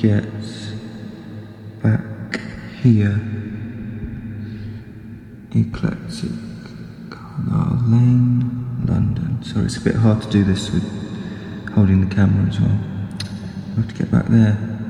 get back here. Eclectic Carlisle Lane, London. Sorry, it's a bit hard to do this with holding the camera as well. I have to get back there.